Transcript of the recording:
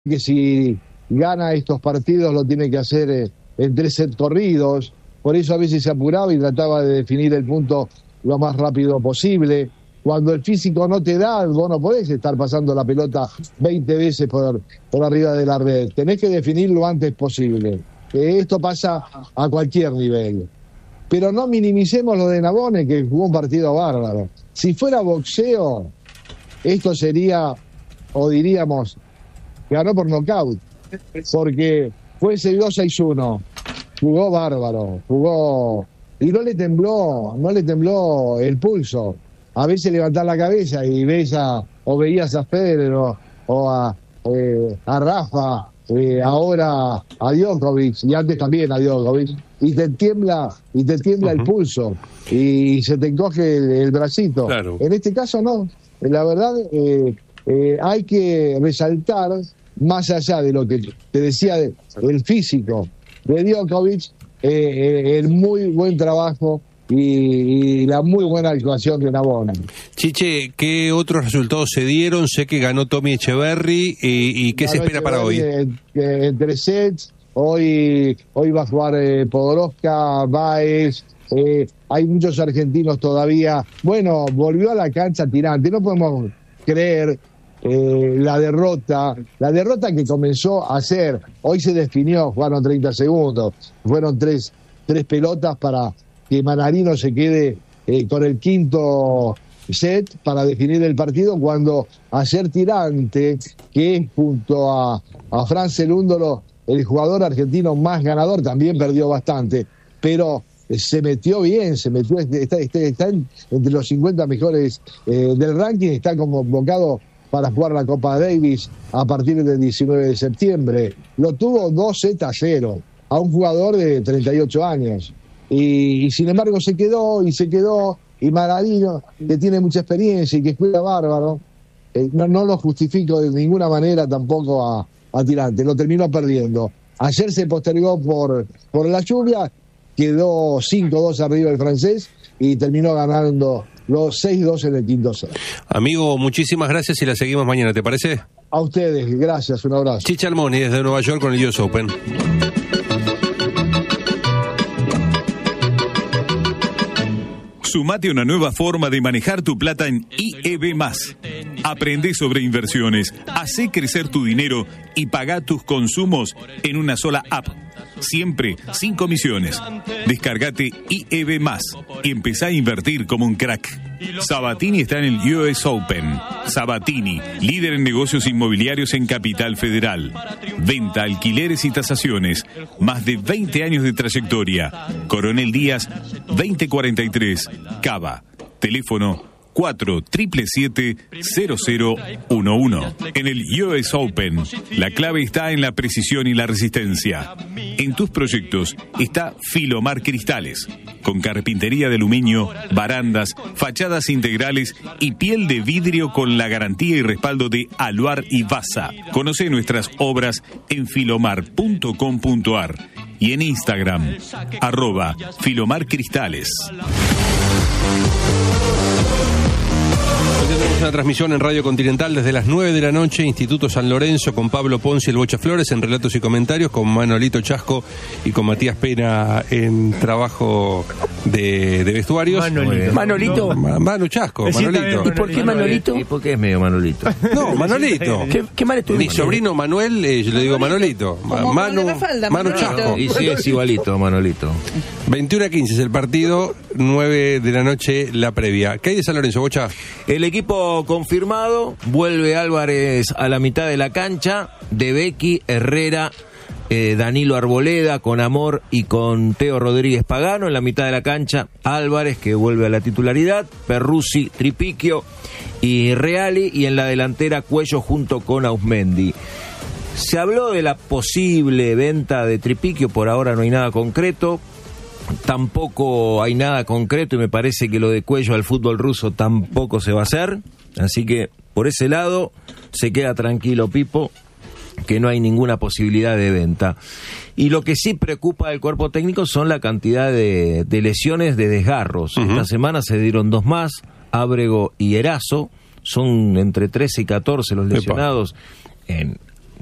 que si gana estos partidos lo tiene que hacer en 3 sets corridos, por eso a veces se apuraba y trataba de definir el punto lo más rápido posible. Cuando el físico no te da, vos no podés estar pasando la pelota 20 veces por arriba de la red, tenés que definir lo antes posible. Esto pasa a cualquier nivel. Pero no minimicemos lo de Navone, que jugó un partido bárbaro. Si fuera boxeo, esto sería, o diríamos, ganó por nocaut, porque fue ese 2-6-1, jugó bárbaro, jugó, y no le tembló el pulso. A veces levantás la cabeza y veías a Federer o a Rafa, ahora a Djokovic, y antes también a Djokovic, y te tiembla el pulso, y se te encoge el bracito. Claro. En este caso no, la verdad hay que resaltar, más allá de lo que te decía del físico de Djokovic, el muy buen trabajo y la muy buena actuación de Navone. Chiche, ¿qué otros resultados se dieron? Sé que ganó Tommy Echeverry, y ¿qué se espera para hoy? En 3 sets, hoy va a jugar Podoroska, Baez, hay muchos argentinos todavía. Bueno, volvió a la cancha Tirante, no podemos creer la derrota que comenzó a hacer. Hoy se definió, jugaron 30 segundos, fueron tres pelotas para que Manarino se quede con el quinto set para definir el partido, cuando ayer Tirante, que es junto a Franz Elúndolo el jugador argentino más ganador, también perdió bastante, pero se metió bien, está entre los 50 mejores del ranking, está convocado para jugar la Copa Davis a partir del 19 de septiembre. Lo tuvo 2-0 a un jugador de 38 años. Y sin embargo se quedó, y Manarino, que tiene mucha experiencia y que juega bárbaro, no lo justifico de ninguna manera tampoco a Tirante, lo terminó perdiendo. Ayer se postergó por la lluvia, quedó 5-2 arriba el francés y terminó ganando los 6-2 en el quinto set. Amigo, muchísimas gracias y la seguimos mañana, ¿te parece? A ustedes, gracias, un abrazo. Chiche Almoni desde Nueva York con el US Open. Sumate a una nueva forma de manejar tu plata en IEB+. Aprende sobre inversiones, hacé crecer tu dinero y pagá tus consumos en una sola app. Siempre sin comisiones. Descargate IEB+ y empezá a invertir como un crack. Sabatini está en el US Open. Sabatini, líder en negocios inmobiliarios en Capital Federal. Venta, alquileres y tasaciones. Más de 20 años de trayectoria. Coronel Díaz, 2043, Cava. Teléfono 477-0011. En el US Open, la clave está en la precisión y la resistencia. En tus proyectos está Filomar Cristales, con carpintería de aluminio, barandas, fachadas integrales y piel de vidrio con la garantía y respaldo de Aluar y Basa. Conoce nuestras obras en filomar.com.ar y en Instagram, @filomarcristales. Hoy tenemos una transmisión en Radio Continental desde las 9 de la noche, Instituto San Lorenzo, con Pablo Ponce y el Bocha Flores en relatos y comentarios, con Manolito Chasco y con Matías Pena en trabajo de vestuarios. Manolito. Manu Chasco, Manolito. ¿Y por qué Manolito? ¿Y por qué es medio Manolito? No, Manolito. ¿Qué mal estuvo? Mi sobrino Manuel, yo le digo Manolito. Manu Chasco. Y sí, es igualito, Manolito. 21-15 es el partido, 9 de la noche la previa. ¿Qué hay de San Lorenzo, Bocha? El equipo confirmado, vuelve Álvarez a la mitad de la cancha, De Becchi, Herrera, Danilo Arboleda, con Amor y con Teo Rodríguez Pagano. En la mitad de la cancha, Álvarez, que vuelve a la titularidad, Perruzzi, Tripiquio y Reali, y en la delantera Cuello junto con Ausmendi. Se habló de la posible venta de Tripiquio, por ahora no hay nada concreto. Tampoco hay nada concreto y me parece que lo de Cuello al fútbol ruso tampoco se va a hacer. Así que por ese lado se queda tranquilo Pipo, que no hay ninguna posibilidad de venta. Y lo que sí preocupa al cuerpo técnico son la cantidad de lesiones, de desgarros. Esta semana se dieron 2 más, Ábrego y Erazo. Son entre 13 y 14 los lesionados en